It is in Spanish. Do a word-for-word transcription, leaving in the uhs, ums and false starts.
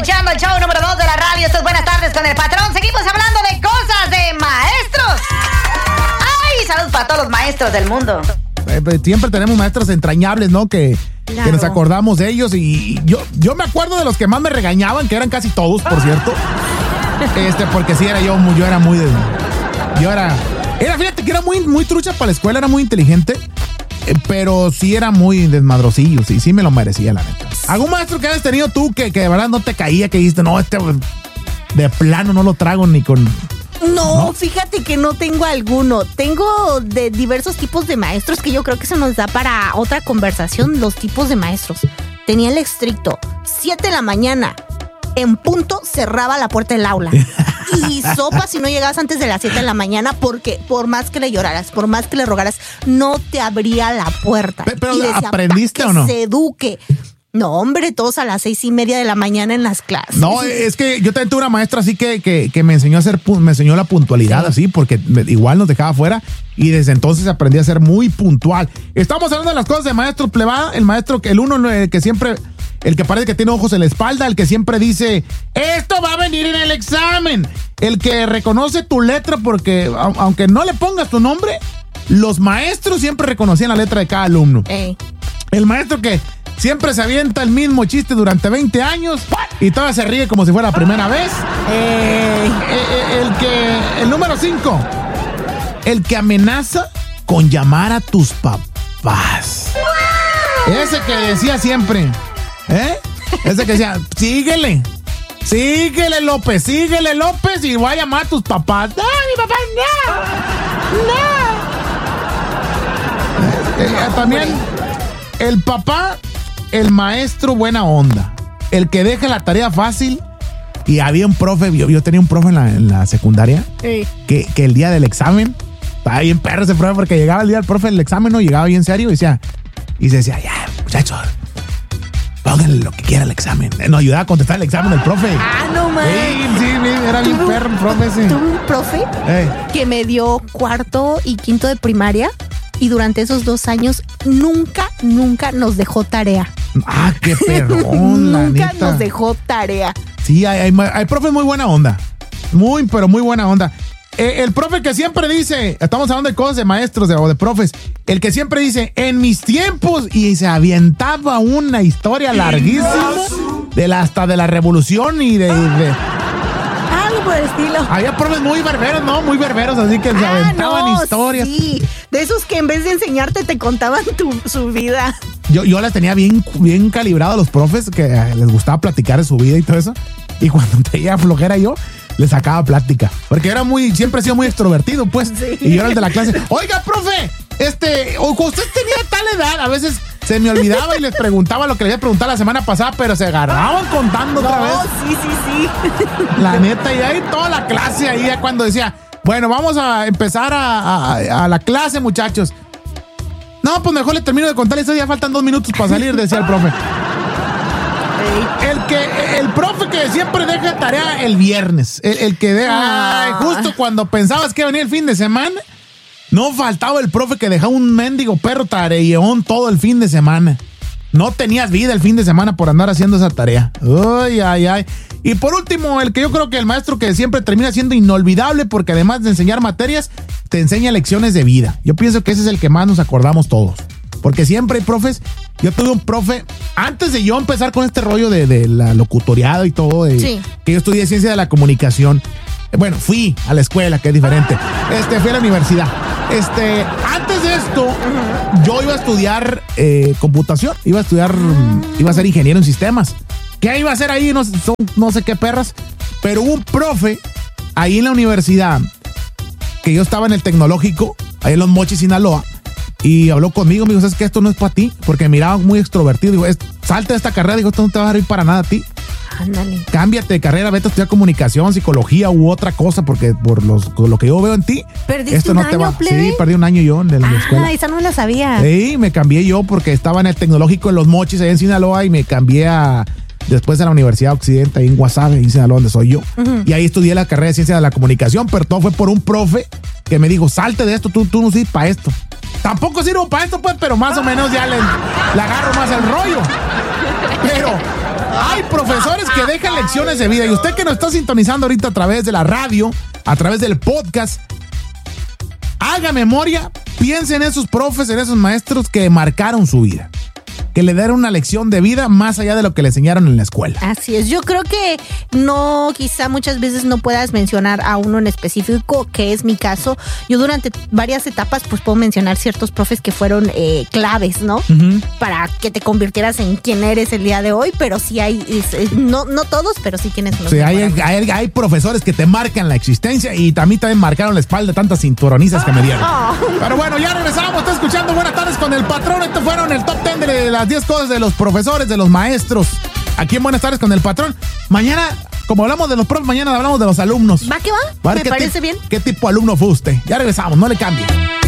escuchando el show número dos de la radio. Esto es Buenas Tardes con el Patrón. Seguimos hablando de cosas de maestros. ¡Ay! Saludos para todos los maestros del mundo. Eh, siempre tenemos maestros entrañables, ¿no? Que, claro. que nos acordamos de ellos. Y yo, yo me acuerdo de los que más me regañaban, que eran casi todos, por cierto. Este, porque sí, era yo, yo era muy... De, yo era... Era, fíjate, que era muy, muy trucha para la escuela, era muy inteligente. Eh, pero sí era muy desmadrosillo, sí, sí me lo merecía, la neta. ¿Algún maestro que hayas tenido tú que, que de verdad no te caía, que dijiste, no, este de plano no lo trago ni con... No, ¿no? Fíjate que no tengo alguno. Tengo de diversos tipos de maestros que yo creo que se nos da para otra conversación, los tipos de maestros. Tenía el estricto, siete de la mañana, en punto cerraba la puerta del aula. Y sopa si no llegabas antes de las siete de la mañana, porque por más que le lloraras, por más que le rogaras, no te abría la puerta. Pero, pero y decía, ¿aprendiste o no? Que se eduque. No, hombre, todos a las seis y media de la mañana en las clases. No, es que yo también tuve una maestra así que, que, que me enseñó a hacer, me enseñó la puntualidad, sí. así, porque igual nos dejaba fuera y desde entonces aprendí a ser muy puntual. Estamos hablando de las cosas de maestro plebada, el maestro, el uno el que siempre, el que parece que tiene ojos en la espalda, el que siempre dice, esto va a venir en el examen, el que reconoce tu letra porque, aunque no le pongas tu nombre, los maestros siempre reconocían la letra de cada alumno. Ey. El maestro que siempre se avienta el mismo chiste durante veinte años y todavía se ríe como si fuera la primera vez. Eh, eh, el que, el número cinco, el que amenaza con llamar a tus papás. Ese que decía siempre, ¿eh? Ese que decía, síguele, síguele López, síguele López y voy a llamar a tus papás. No, mi papá, no, no. Eh, eh, también el papá, el maestro buena onda, el que deja la tarea fácil. Y había un profe, yo, yo tenía un profe en la, en la secundaria, sí. que, que el día del examen, estaba bien perro ese profe, porque llegaba el día del profe del examen, no llegaba bien serio y decía, y se decía, ya, muchachos, pónganle lo que quiera al examen. Nos ayudaba a contestar el examen del profe. Ah, no mames. Sí, sí, era bien perro el profe ese. Tuve un profe hey. que me dio cuarto y quinto de primaria. Y durante esos dos años nunca, nunca nos dejó tarea. Ah, qué perrón, la Nunca neta. nos dejó tarea. Sí, hay, hay, hay profes muy buena onda. Muy, pero muy buena onda. Eh, el profe que siempre dice, estamos hablando de cosas de maestros de, o de profes, el que siempre dice, en mis tiempos, y se avientaba una historia larguísima de la, hasta de la revolución y de... de por el estilo. Había profes muy barberos, ¿no? Muy barberos, así que ah, se aventaban no, historias. Sí, de esos que en vez de enseñarte te contaban tu, su vida. Yo, yo las tenía bien, bien calibrado a los profes que les gustaba platicar de su vida y todo eso. Y cuando tenía flojera yo, les sacaba plática. Porque era muy, siempre he sido muy extrovertido, pues. Sí. Y yo era el de la clase. Oiga, profe, este, usted tenía tal edad, a veces se me olvidaba y les preguntaba lo que les había preguntado la semana pasada, pero se agarraban contando no, otra vez. Sí, sí, sí. La neta, y ahí toda la clase ahí ya cuando decía, bueno, vamos a empezar a, a, a la clase, muchachos. No, pues mejor le termino de contar, eso ya faltan dos minutos para salir, decía el profe. El que, el profe que siempre deja tarea el viernes, el, el que deja, ah. ay, justo cuando pensabas que iba a venir el fin de semana. No faltaba el profe que dejaba un mendigo perro tareón todo el fin de semana. No tenías vida el fin de semana por andar haciendo esa tarea. Ay, ay, ay. Y por último, el que yo creo que el maestro que siempre termina siendo inolvidable porque además de enseñar materias, te enseña lecciones de vida. Yo pienso que ese es el que más nos acordamos todos. Porque siempre hay profes. Yo tuve un profe, antes de yo empezar con este rollo de, de la locutoriada y todo, de, sí. que yo estudié ciencia de la comunicación. Bueno, fui a la escuela, que es diferente. Este, fui a la universidad. Este, antes de esto, uh-huh. yo iba a estudiar eh, computación. Iba a estudiar, uh-huh. iba a ser ingeniero en sistemas. ¿Qué iba a hacer ahí? No, son, no sé qué perras. Pero hubo un profe ahí en la universidad, que yo estaba en el tecnológico, ahí en Los Mochis, Sinaloa, y habló conmigo. Me dijo, ¿sabes qué? Esto no es para ti. Porque me miraba muy extrovertido. Digo, salte de esta carrera. Digo, esto no te va a servir para nada a ti. Ándale. Cámbiate de carrera, vete a estudiar comunicación, psicología u otra cosa, porque por los, lo que yo veo en ti, ¿perdiste esto un no año, te va. plebe? Sí, perdí un año yo en la ah, escuela. Ah, esa no la sabía. Sí, me cambié yo porque estaba en el tecnológico en Los Mochis, ahí en Sinaloa, y me cambié a después a la Universidad Occidente, ahí en Guasave, en Sinaloa, donde soy yo. Uh-huh. Y ahí estudié la carrera de ciencia de la comunicación, pero todo fue por un profe que me dijo, salte de esto, tú, tú no sirves para esto. Tampoco sirvo para esto, pues, pero más o menos ya le, le agarro más el rollo. Pero Hay profesores que dejan lecciones de vida. Y usted que nos está sintonizando ahorita a través de la radio, a través del podcast, haga memoria, piense en esos profes, en esos maestros que marcaron su vida, que le dieron una lección de vida más allá de lo que le enseñaron en la escuela. Así es, yo creo que no, quizá muchas veces no puedas mencionar a uno en específico, que es mi caso. Yo durante varias etapas pues puedo mencionar ciertos profes que fueron eh, claves, ¿no? Uh-huh. Para que te convirtieras en quien eres el día de hoy, pero sí hay, es, es, no, no todos, pero sí tienes unos. Sí, hay, hay, hay profesores que te marcan la existencia y también también marcaron la espalda de tantas cinturonizas que me dieron. Oh. Pero bueno, ya regresamos, está escuchando Buenas Tardes con el Patrón. Estos fueron el top ten de las diez cosas de los profesores, de los maestros. Aquí en Buenas Tardes con el Patrón. Mañana, como hablamos de los profes, mañana hablamos de los alumnos. ¿Va que va? Me parece bien. ¿Qué tipo de alumno fue usted? Ya regresamos, no le cambie.